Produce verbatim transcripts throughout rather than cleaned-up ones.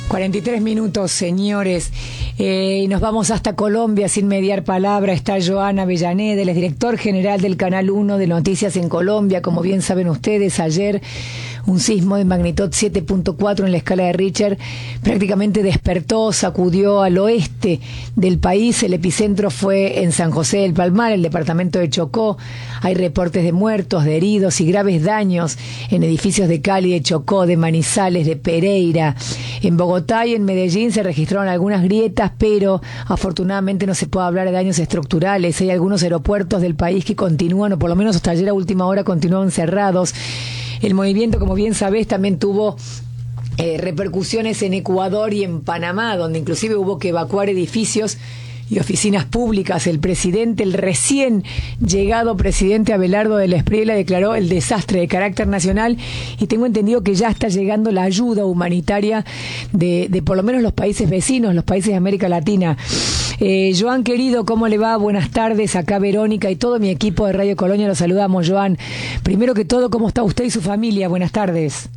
cuarenta y tres minutos, señores, eh, y nos vamos hasta Colombia sin mediar palabra. Está Joan Avellaneda, el director general del Canal uno de Noticias en Colombia. Como bien saben ustedes, ayer un sismo de magnitud siete punto cuatro en la escala de Richter prácticamente despertó, sacudió al oeste del país. El epicentro fue en San José del Palmar, el departamento de Chocó. Hay reportes de muertos, de heridos y graves daños en edificios de Cali, de Chocó, de Manizales, de Pereira. En Bogotá y en Medellín se registraron algunas grietas, pero afortunadamente no se puede hablar de daños estructurales. Hay algunos aeropuertos del país que continúan, o por lo menos hasta ayer a última hora continúan cerrados. El movimiento, como bien sabés, también tuvo eh, repercusiones en Ecuador y en Panamá, donde inclusive hubo que evacuar edificios y oficinas públicas. El presidente, el recién llegado presidente Abelardo de la Espriella, declaró el desastre de carácter nacional, y tengo entendido que ya está llegando la ayuda humanitaria de, de por lo menos los países vecinos, los países de América Latina. Eh, Joan, querido, ¿cómo le va? Buenas tardes. Acá Verónica y todo mi equipo de Radio Colonia, los saludamos. Joan, primero que todo, ¿cómo está usted y su familia? Buenas tardes.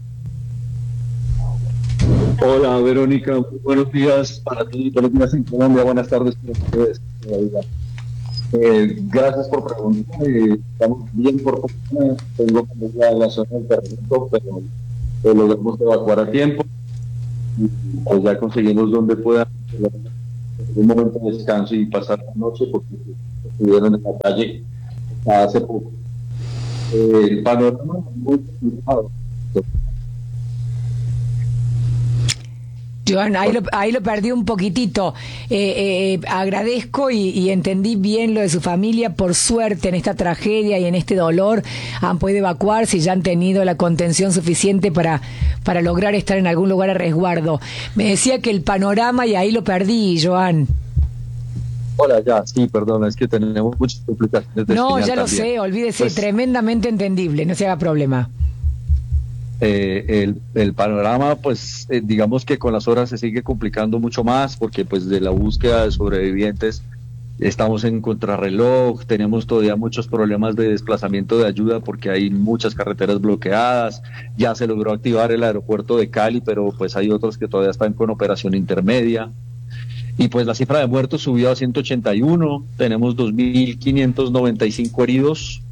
Hola, Verónica, buenos días para ti, buenos días en Colombia, buenas tardes para ustedes. Eh, gracias por preguntar. Eh, estamos bien por fortuna. Tengo como ya la zona del terremoto, pero eh, logramos evacuar a tiempo y pues ya conseguimos donde puedan un momento de descanso y pasar la noche, porque estuvieron en la calle hace poco. Eh, el panorama es muy complicado. Joan, ahí lo, ahí lo perdí un poquitito. Eh, eh, agradezco y, y entendí bien lo de su familia. Por suerte, en esta tragedia y en este dolor han podido evacuarse y ya han tenido la contención suficiente para, para lograr estar en algún lugar a resguardo. Me decía que el panorama, y ahí lo perdí, Joan. Hola, ya, sí, perdona, es que tenemos muchas complicaciones de No, ya lo también. sé, olvídese, Pues, tremendamente entendible, no se haga problema. Eh, el, el panorama, pues eh, digamos que con las horas se sigue complicando mucho más, porque pues de la búsqueda de sobrevivientes estamos en contrarreloj, tenemos todavía muchos problemas de desplazamiento de ayuda porque hay muchas carreteras bloqueadas. Ya se logró activar el aeropuerto de Cali, pero pues hay otros que todavía están con operación intermedia. Y pues la cifra de muertos subió a ciento ochenta y uno, tenemos dos mil quinientos noventa y cinco heridos.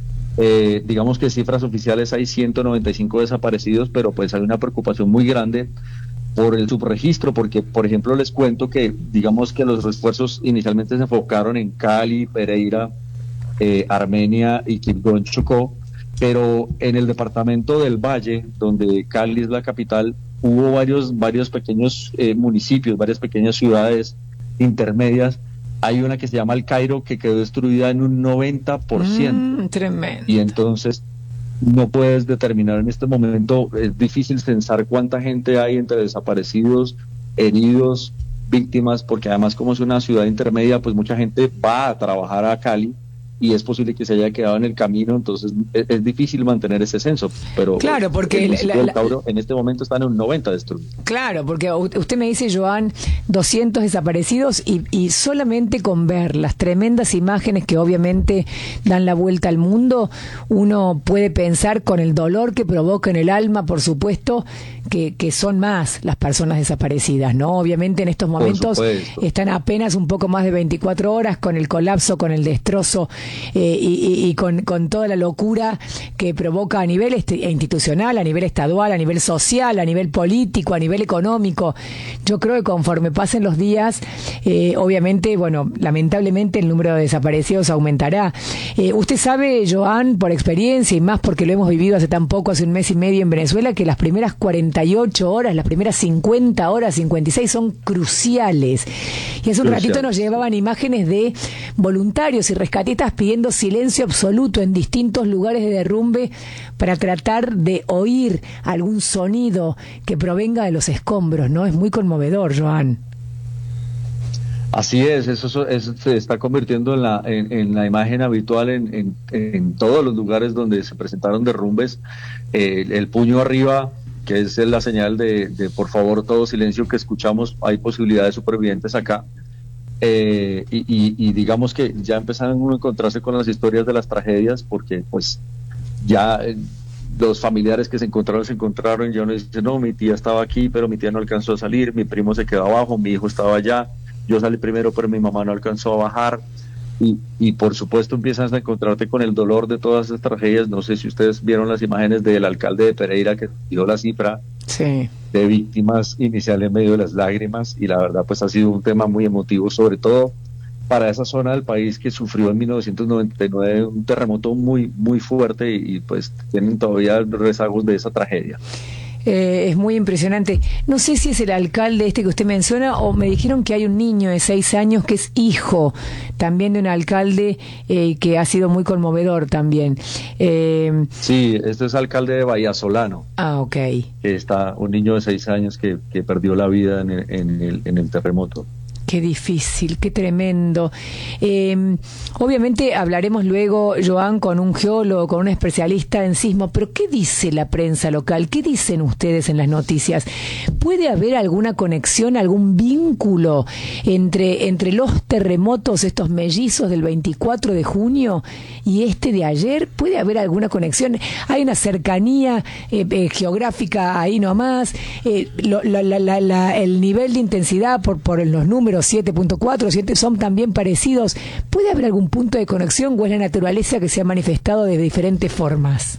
Eh, digamos que cifras oficiales hay ciento noventa y cinco desaparecidos, pero pues hay una preocupación muy grande por el subregistro, porque por ejemplo les cuento que digamos que los refuerzos inicialmente se enfocaron en Cali, Pereira, eh, Armenia y Quibdó en Chocó, pero en el departamento del Valle, donde Cali es la capital, hubo varios, varios pequeños eh, municipios, varias pequeñas ciudades intermedias. Hay una que se llama El Cairo, que quedó destruida en un noventa por ciento. Mm, tremendo. Y entonces no puedes determinar en este momento, es difícil pensar cuánta gente hay entre desaparecidos, heridos, víctimas, porque además como es una ciudad intermedia, pues mucha gente va a trabajar a Cali y es posible que se haya quedado en el camino, entonces es, es difícil mantener ese censo, pero claro, porque el municipio la, la, del Cairo en este momento están en un noventa destruidos. Claro, porque usted me dice, Joan, doscientos desaparecidos, y, y solamente con ver las tremendas imágenes que obviamente dan la vuelta al mundo, uno puede pensar, con el dolor que provoca en el alma, por supuesto, que, que son más las personas desaparecidas, ¿no? Obviamente en estos momentos están apenas un poco más de veinticuatro horas con el colapso, con el destrozo, eh, y, y, y con, con toda la locura que provoca a nivel este, institucional, a nivel estadual, a nivel social, a nivel político, a nivel económico. Yo creo que conforme pasen los días, eh, obviamente, bueno, lamentablemente el número de desaparecidos aumentará. Eh, usted sabe, Joan, por experiencia y más porque lo hemos vivido hace tan poco, hace un mes y medio en Venezuela, que las primeras cuarenta y ocho horas, las primeras cincuenta horas, cincuenta y seis son cruciales. Y hace un Crucial. ratito nos llevaban imágenes de voluntarios y rescatistas pidiendo silencio absoluto en distintos lugares de derrumbe para tratar de oír algún sonido que provenga de los escombros, ¿no? Es muy conmovedor, Joan. Así es, eso, eso se está convirtiendo en la, en, en la imagen habitual en, en, en todos los lugares donde se presentaron derrumbes. Eh, el, el puño arriba, que es la señal de, de por favor todo silencio que escuchamos, hay posibilidad de supervivientes acá. Eh, y, y, y digamos que ya empezaron a encontrarse con las historias de las tragedias, porque pues ya eh, los familiares que se encontraron, se encontraron, y uno dice, no, mi tía estaba aquí, pero mi tía no alcanzó a salir, mi primo se quedó abajo, mi hijo estaba allá, yo salí primero, pero mi mamá no alcanzó a bajar, y, y por supuesto empiezas a encontrarte con el dolor de todas esas tragedias. No sé si ustedes vieron las imágenes del alcalde de Pereira, que dio la cifra sí. de víctimas inicial en medio de las lágrimas, y la verdad pues ha sido un tema muy emotivo, sobre todo para esa zona del país que sufrió en mil novecientos noventa y nueve un terremoto muy muy fuerte, y, y pues tienen todavía rezagos de esa tragedia. Eh, es muy impresionante. No sé si es el alcalde este que usted menciona, o me dijeron que hay un niño de seis años que es hijo también de un alcalde eh, que ha sido muy conmovedor también. Eh, sí, este es alcalde de Bahía Solano. Ah, ok. Que está un niño de seis años que, que perdió la vida en el, en el, en el terremoto. Qué difícil, qué tremendo. Eh, obviamente hablaremos luego, Joan, con un geólogo, con un especialista en sismo, pero ¿qué dice la prensa local? ¿Qué dicen ustedes en las noticias? ¿Puede haber alguna conexión, algún vínculo entre, entre los terremotos, estos mellizos del veinticuatro de junio y este de ayer? ¿Puede haber alguna conexión? ¿Hay una cercanía eh, eh, geográfica ahí nomás? Eh, lo, la, la, la, la, el nivel de intensidad por, por los números siete punto cuatro, siete son también parecidos. ¿Puede haber algún punto de conexión o es la naturaleza que se ha manifestado de diferentes formas?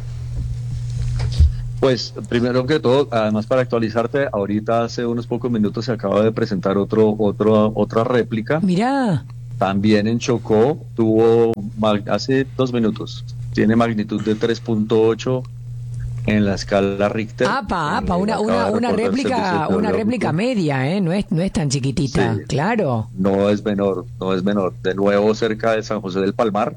Pues primero que todo, además para actualizarte, ahorita hace unos pocos minutos se acaba de presentar otro, otro, otra réplica. Mirá. También en Chocó, tuvo hace dos minutos, tiene magnitud de tres punto ocho en la escala Richter. Apa, apa, una, una, una réplica, una réplica media, ¿eh? No es, no es tan chiquitita, sí, claro. No es menor, no es menor. De nuevo cerca de San José del Palmar.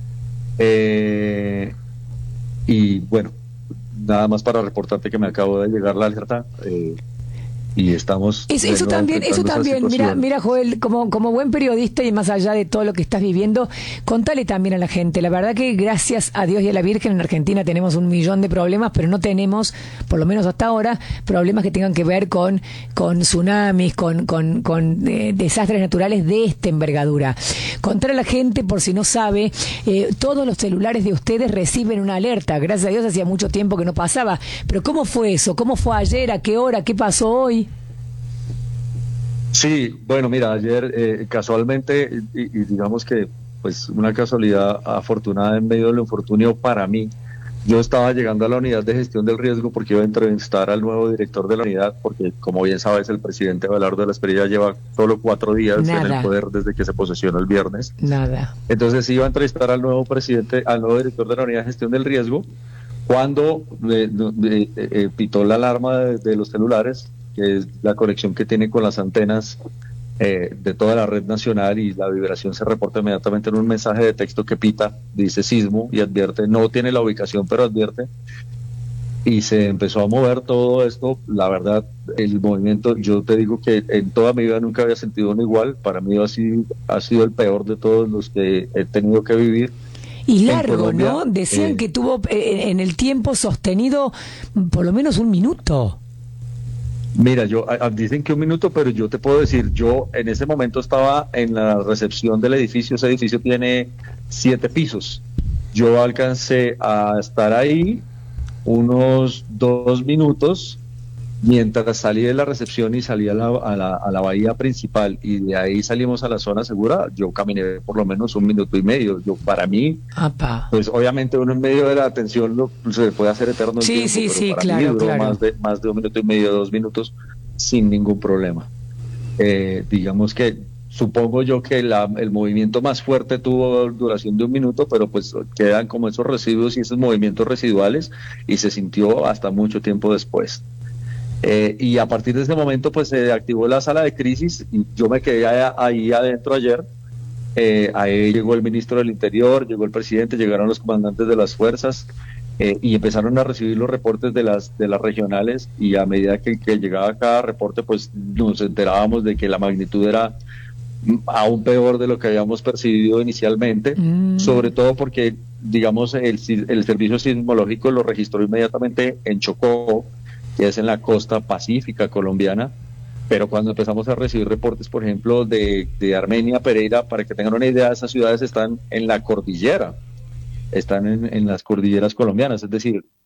Eh, y bueno, nada más para reportarte que me acabo de llegar la alerta. Eh, y estamos eso, eso también eso también mira mira Joel, como como buen periodista y más allá de todo lo que estás viviendo, contale también a la gente. La verdad que gracias a Dios y a la Virgen en Argentina tenemos un millón de problemas, pero no tenemos, por lo menos hasta ahora, problemas que tengan que ver con con tsunamis, con con con eh, desastres naturales de esta envergadura. Contar a la gente, por si no sabe, eh, todos los celulares de ustedes reciben una alerta. Gracias a Dios hacía mucho tiempo que no pasaba, pero ¿cómo fue eso? ¿Cómo fue ayer? ¿A qué hora? ¿Qué pasó hoy? Sí, bueno, mira, ayer eh, casualmente, y, y digamos que pues una casualidad afortunada en medio del infortunio para mí, yo estaba llegando a la unidad de gestión del riesgo porque iba a entrevistar al nuevo director de la unidad, porque como bien sabes el presidente Abelardo de la Espriella lleva solo cuatro días Nada. en el poder desde que se posesionó el viernes. Nada. Entonces iba a entrevistar al nuevo presidente, al nuevo director de la unidad de gestión del riesgo, cuando eh, eh, eh, pitó la alarma de, de los celulares, que es la conexión que tiene con las antenas eh, de toda la red nacional, y la vibración se reporta inmediatamente en un mensaje de texto que pita, dice sismo, y advierte, no tiene la ubicación, pero advierte, y se empezó a mover todo esto. La verdad, el movimiento, yo te digo que en toda mi vida nunca había sentido uno igual. Para mí ha sido, ha sido el peor de todos los que he tenido que vivir. Y largo, Colombia, ¿no? Decían eh, que tuvo eh, en el tiempo sostenido por lo menos un minuto. Mira, yo a, dicen que un minuto, pero yo te puedo decir, yo en ese momento estaba en la recepción del edificio. Ese edificio tiene siete pisos. Yo alcancé a estar ahí unos dos minutos mientras salí de la recepción y salí a la, a la, a la bahía principal, y de ahí salimos a la zona segura. Yo caminé por lo menos un minuto y medio. Yo, para mí, Apa. pues obviamente uno en medio de la atención lo, se puede hacer eterno el sí, tiempo, sí, pero sí, para claro, mí duró claro. más de, más de un minuto y medio, dos minutos, sin ningún problema. Eh, digamos que supongo yo que la, el movimiento más fuerte tuvo duración de un minuto, pero pues quedan como esos residuos y esos movimientos residuales, y se sintió hasta mucho tiempo después. Eh, y a partir de ese momento pues se activó la sala de crisis, y yo me quedé ahí, ahí adentro ayer. Eh, ahí llegó el ministro del Interior, llegó el presidente, llegaron los comandantes de las fuerzas, eh, y empezaron a recibir los reportes de las de las regionales, y a medida que, que llegaba cada reporte pues nos enterábamos de que la magnitud era aún peor de lo que habíamos percibido inicialmente, mm. sobre todo porque digamos el, el servicio sismológico lo registró inmediatamente en Chocó, que es en la costa pacífica colombiana, pero cuando empezamos a recibir reportes, por ejemplo, de, de Armenia, Pereira, para que tengan una idea, esas ciudades están en la cordillera, están en, en las cordilleras colombianas, es decir,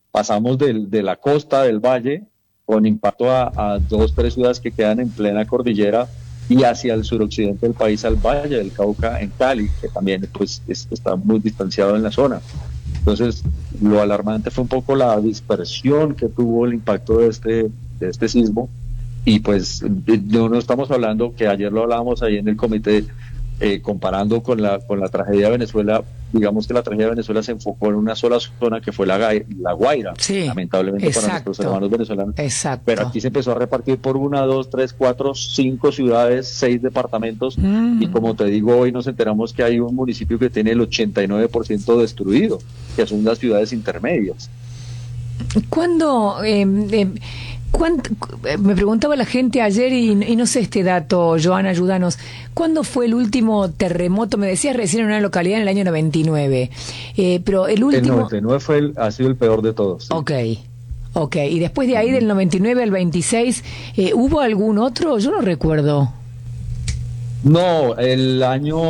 pasamos del, de la costa del valle con impacto a, a dos, tres ciudades que quedan en plena cordillera y hacia el suroccidente del país al Valle del Cauca en Cali, que también pues es, está muy distanciado en la zona. Entonces, lo alarmante fue un poco la dispersión que tuvo el impacto de este, de este sismo, y pues no, no estamos hablando, que ayer lo hablábamos ahí en el comité, eh, comparando con la, con la tragedia de Venezuela. Digamos que la tragedia de Venezuela se enfocó en una sola zona, que fue la, la Guaira, sí, lamentablemente exacto, para nuestros hermanos venezolanos. Exacto. Pero aquí se empezó a repartir por una, dos, tres, cuatro, cinco ciudades, seis departamentos, mm. y como te digo, hoy nos enteramos que hay un municipio que tiene el ochenta y nueve por ciento destruido, que son las ciudades intermedias. ¿Cuándo... Eh, eh, ¿Cuánto, me preguntaba la gente ayer y, y no sé este dato, Joana, ayúdanos. ¿Cuándo fue el último terremoto? Me decías recién en una localidad en el año noventa y nueve, eh, pero el último... El noventa y nueve fue el, ha sido el peor de todos. Sí. Ok, ok. Y después de ahí, del noventa y nueve al veintiséis, eh, ¿hubo algún otro? Yo no recuerdo. No, el año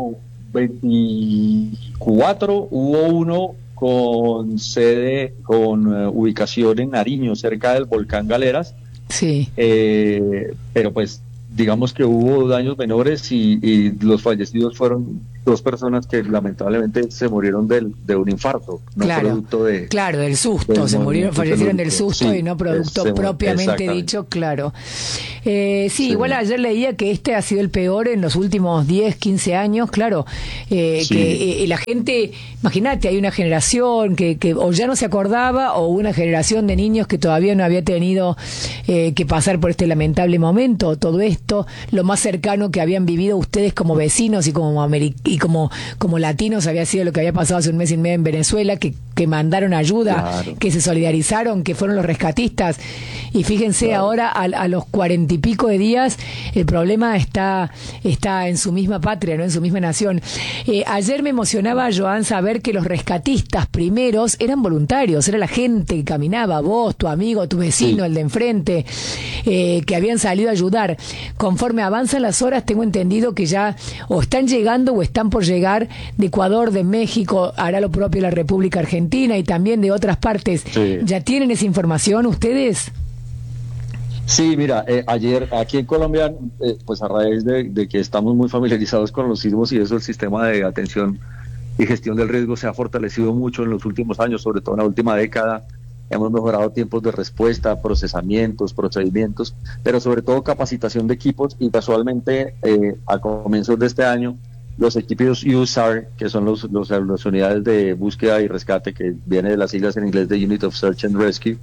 veinticuatro hubo uno con sede, con uh, ubicación en Nariño, cerca del volcán Galeras. Sí. Eh, pero pues digamos que hubo daños menores, y, y los fallecidos fueron dos personas que lamentablemente se murieron del, de un infarto, no claro, producto de... Claro, del susto, del se murieron, fallecieron del susto, sí, y no producto es, propiamente dicho, claro. Eh, sí, sí, igual ayer leía que este ha sido el peor en los últimos diez, quince años, claro, eh, sí. que eh, la gente, imagínate, hay una generación que, que o ya no se acordaba, o una generación de niños que todavía no había tenido eh, que pasar por este lamentable momento. Todo esto, lo más cercano que habían vivido ustedes como vecinos y como americanos y como, como latinos, había sido lo que había pasado hace un mes y medio en Venezuela, que, que mandaron ayuda, claro. que se solidarizaron, que fueron los rescatistas. Y fíjense, claro. ahora a, a los cuarenta y pico de días, el problema está, está en su misma patria, no en su misma nación. Eh, ayer me emocionaba, Joan, saber que los rescatistas primeros eran voluntarios, era la gente que caminaba, vos, tu amigo, tu vecino, sí. el de enfrente, eh, que habían salido a ayudar. Conforme avanzan las horas, tengo entendido que ya o están llegando o están por llegar de Ecuador, de México, hará lo propio la República Argentina y también de otras partes. Sí. ¿Ya tienen esa información ustedes? Sí, mira, eh, ayer aquí en Colombia, eh, pues a raíz de, de que estamos muy familiarizados con los sismos y eso, el sistema de atención y gestión del riesgo se ha fortalecido mucho en los últimos años, sobre todo en la última década. Hemos mejorado tiempos de respuesta, procesamientos, procedimientos, pero sobre todo capacitación de equipos, y casualmente eh, a comienzos de este año los equipos U S A R, que son los, los, las unidades de búsqueda y rescate, que viene de las siglas en inglés de Unit of Search and Rescue,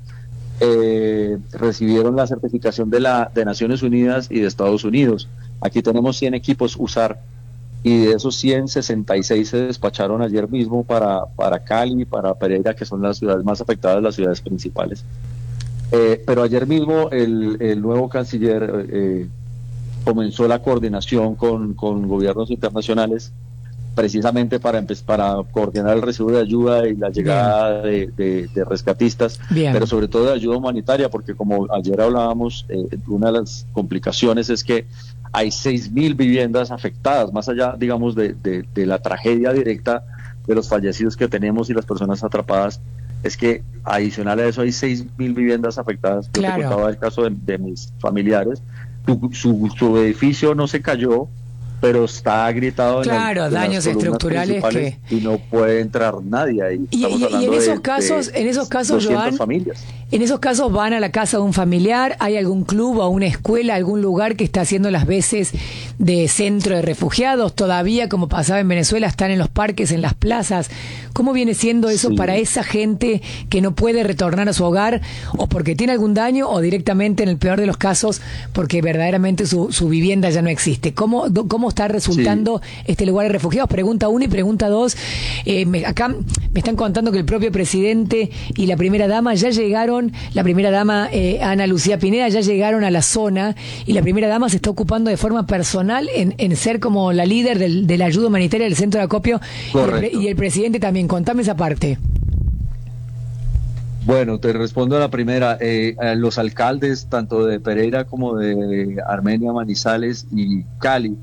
eh, recibieron la certificación de la de Naciones Unidas y de Estados Unidos. Aquí tenemos cien equipos U S A R, y de esos cien, sesenta y seis se despacharon ayer mismo para, para Cali, para Pereira, que son las ciudades más afectadas, las ciudades principales. Eh, pero ayer mismo el, el nuevo canciller eh, comenzó la coordinación con, con gobiernos internacionales, precisamente para para coordinar el recibo de ayuda y la llegada de, de, de rescatistas, Bien. pero sobre todo de ayuda humanitaria, porque como ayer hablábamos, eh, una de las complicaciones es que hay seis mil viviendas afectadas, más allá, digamos, de, de, de la tragedia directa de los fallecidos que tenemos y las personas atrapadas, es que adicional a eso hay seis mil viviendas afectadas. Claro. Yo te contaba el caso de, de mis familiares. Su, su, su edificio no se cayó, pero está agrietado claro, en, la, en daños estructurales que... y no puede entrar nadie ahí. Y, y, y en esos de, casos, de en esos casos, Joan, familias. En esos casos van a la casa de un familiar, hay algún club o una escuela, algún lugar que está haciendo las veces de centro de refugiados. Todavía, como pasaba en Venezuela, están en los parques, en las plazas. ¿Cómo viene siendo eso sí. para esa gente que no puede retornar a su hogar, o porque tiene algún daño, o directamente, en el peor de los casos, porque verdaderamente su, su vivienda ya no existe? ¿Cómo, cómo está resultando sí. este lugar de refugiados? Pregunta uno, y pregunta dos, eh, me, acá me están contando que el propio presidente y la primera dama ya llegaron, la primera dama eh, Ana Lucía Pineda, ya llegaron a la zona, y la primera dama se está ocupando de forma personal en, en ser como la líder del, de la ayuda humanitaria del centro de acopio, y el, y el presidente también. Contame esa parte. Bueno, te respondo a la primera. Eh, a los alcaldes, tanto de Pereira como de Armenia, Manizales y Cali,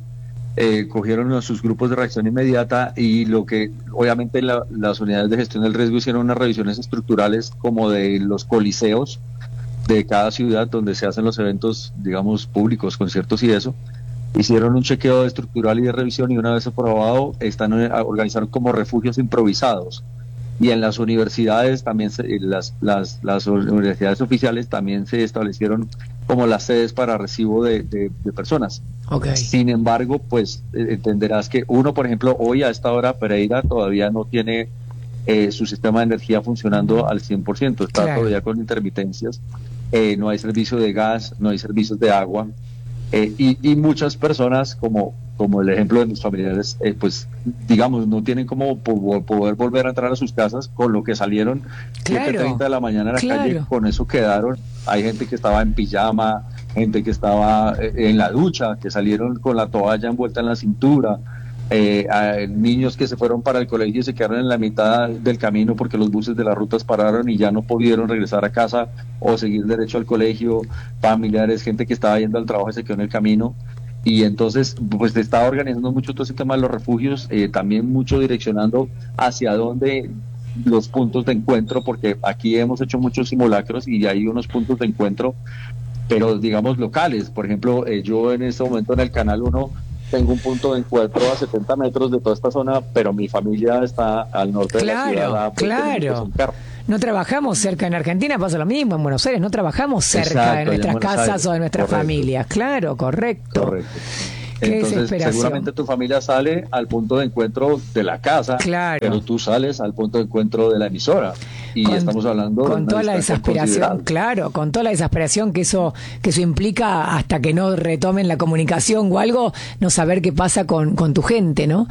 eh, cogieron a sus grupos de reacción inmediata y lo que obviamente la, las unidades de gestión del riesgo hicieron unas revisiones estructurales como de los coliseos de cada ciudad donde se hacen los eventos, digamos, públicos, conciertos y eso. Hicieron un chequeo estructural y de revisión y una vez aprobado están organizaron como refugios improvisados. Y en las universidades también, se, las, las, las universidades oficiales también se establecieron como las sedes para recibo de, de, de personas. Okay. Sin embargo, pues entenderás que uno, por ejemplo, hoy a esta hora Pereira todavía no tiene eh, su sistema de energía funcionando al cien por ciento, está claro. Todavía con intermitencias, eh, no hay servicio de gas, no hay servicios de agua. Eh, y, y muchas personas, como, como el ejemplo de mis familiares, eh, pues digamos, no tienen como po- poder volver a entrar a sus casas con lo que salieron claro, siete treinta de la mañana a la claro. calle, con eso quedaron. Hay gente que estaba en pijama, gente que estaba eh, en la ducha, que salieron con la toalla envuelta en la cintura, eh, a, niños que se fueron para el colegio y se quedaron en la mitad del camino porque los buses de las rutas pararon y ya no pudieron regresar a casa o seguir derecho al colegio, familiares, gente que estaba yendo al trabajo y se quedó en el camino. Y entonces pues se estaba organizando mucho todo ese tema de los refugios, eh, también mucho direccionando hacia dónde los puntos de encuentro, porque aquí hemos hecho muchos simulacros y hay unos puntos de encuentro, pero digamos locales. Por ejemplo, eh, yo en este momento en el Canal uno tengo un punto de encuentro a setenta metros de toda esta zona, pero mi familia está al norte claro, de la ciudad. Claro, claro. No trabajamos cerca. En Argentina pasa lo mismo, en Buenos Aires no trabajamos cerca Exacto, de nuestras casas Aires. O de nuestras correcto. Familias. Claro, correcto. Correcto. Qué Entonces, seguramente tu familia sale al punto de encuentro de la casa, claro. pero tú sales al punto de encuentro de la emisora. Y con, estamos hablando con de toda la desesperación, claro, con toda la desesperación que eso que eso implica hasta que no retomen la comunicación o algo, no saber qué pasa con, con tu gente, ¿no?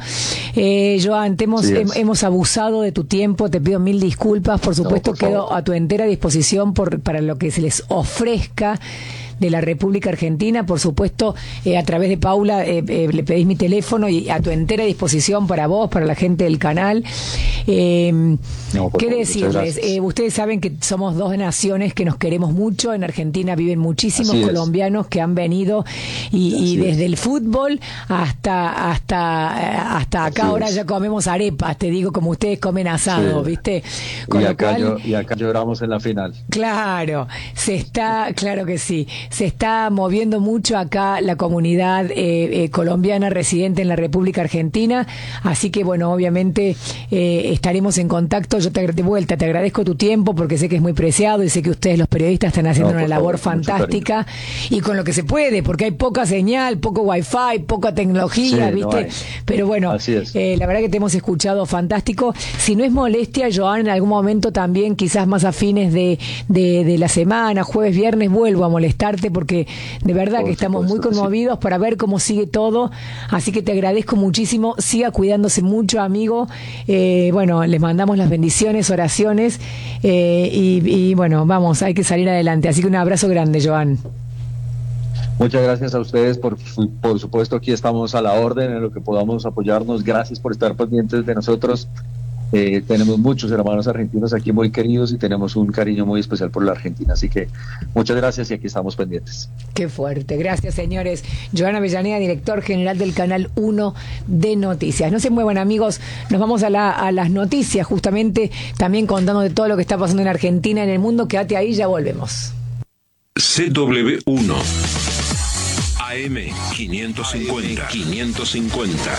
Eh, Joan, te hemos, sí he, hemos abusado de tu tiempo, te pido mil disculpas, por supuesto no, por quedo a tu entera disposición por, para lo que se les ofrezca de la República Argentina, por supuesto, eh, a través de Paula eh, eh, le pedís mi teléfono y a tu entera disposición para vos, para la gente del canal. Eh, no, ¿Qué favor, decirles? Eh, ustedes saben que somos dos naciones que nos queremos mucho. En Argentina viven muchísimos Así colombianos es. que han venido y, y desde el fútbol hasta hasta hasta acá Así ahora es. ya comemos arepas, te digo, como ustedes comen asado, sí. ¿viste? Con y, lo acá cual, yo, y acá lloramos en la final. Claro, se está, claro que sí. Se está moviendo mucho acá la comunidad eh, eh, colombiana residente en la República Argentina, así que bueno, obviamente eh, estaremos en contacto. Yo te de vuelta te agradezco tu tiempo porque sé que es muy preciado y sé que ustedes los periodistas están haciendo no, una labor favor, fantástica y con lo que se puede, porque hay poca señal, poco wifi, poca tecnología, sí, ¿viste? No Pero bueno, eh, la verdad que te hemos escuchado fantástico. Si no es molestia, Joan, en algún momento también, quizás más a fines de, de, de la semana, jueves, viernes, vuelvo a molestar porque de verdad Por que estamos supuesto, muy conmovidos sí. para ver cómo sigue todo, así que te agradezco muchísimo, siga cuidándose mucho, amigo, eh, bueno, les mandamos las bendiciones, oraciones eh, y, y bueno, vamos, hay que salir adelante, así que un abrazo grande, Joan. Muchas gracias a ustedes, por, por supuesto aquí estamos a la orden en lo que podamos apoyarnos, gracias por estar pendientes de nosotros. Eh, tenemos muchos hermanos argentinos aquí muy queridos y tenemos un cariño muy especial por la Argentina, así que muchas gracias y aquí estamos pendientes. Qué fuerte, gracias señores. Joan Avellaneda, director general del Canal uno de Noticias. No se muevan, amigos, nos vamos a, la, a las noticias, justamente también contando de todo lo que está pasando en Argentina, en el mundo. Quédate ahí, ya volvemos. C W uno A M quinientos cincuenta quinientos cincuenta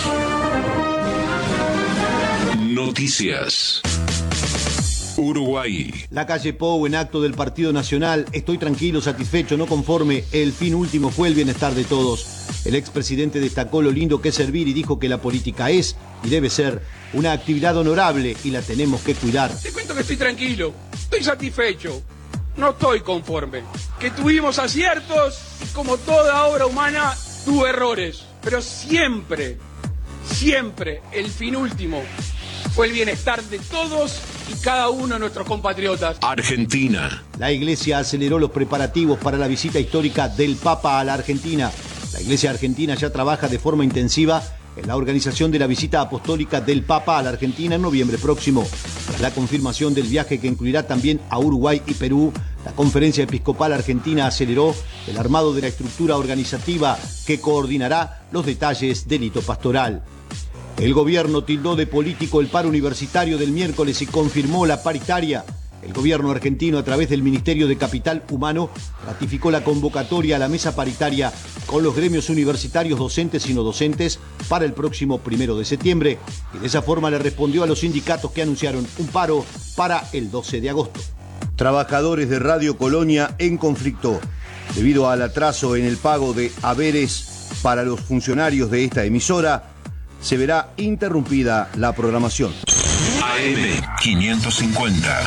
Noticias. Uruguay. La calle Pou en acto del Partido Nacional. Estoy tranquilo, satisfecho, no conforme. El fin último fue el bienestar de todos. El expresidente destacó lo lindo que es servir y dijo que la política es y debe ser una actividad honorable y la tenemos que cuidar. Te cuento que estoy tranquilo, estoy satisfecho, no estoy conforme. Que tuvimos aciertos y como toda obra humana tuvo errores. Pero siempre, siempre el fin último fue el bienestar de todos y cada uno de nuestros compatriotas. Argentina. La Iglesia aceleró los preparativos para la visita histórica del Papa a la Argentina. La Iglesia argentina ya trabaja de forma intensiva en la organización de la visita apostólica del Papa a la Argentina en noviembre próximo. Tras la confirmación del viaje que incluirá también a Uruguay y Perú, la Conferencia Episcopal Argentina aceleró el armado de la estructura organizativa que coordinará los detalles del hito pastoral. El gobierno tildó de político el paro universitario del miércoles y confirmó la paritaria. El gobierno argentino, a través del Ministerio de Capital Humano, ratificó la convocatoria a la mesa paritaria con los gremios universitarios docentes y no docentes para el próximo primero de septiembre, y de esa forma le respondió a los sindicatos que anunciaron un paro para el doce de agosto. Trabajadores de Radio Colonia en conflicto debido al atraso en el pago de haberes para los funcionarios de esta emisora. Se verá interrumpida la programación. A M quinientos cincuenta.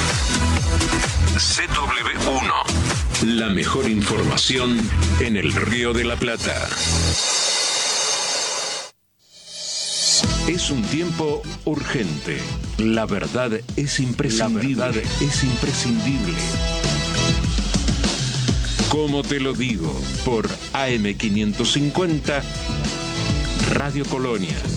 C W uno. La mejor información en el Río de la Plata. Es un tiempo urgente. La verdad es imprescindible. La verdad es imprescindible. Como te lo digo, por A M quinientos cincuenta, Radio Colonia.